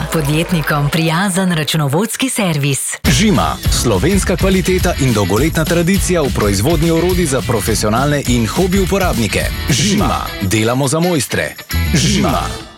Podjetnikom prijazen računovodski servis. Žima, slovenska kvaliteta in dolgoletna tradicija v proizvodnji orodij za profesionalne in hobi uporabnike. Žima, delamo za mojstre. Žima.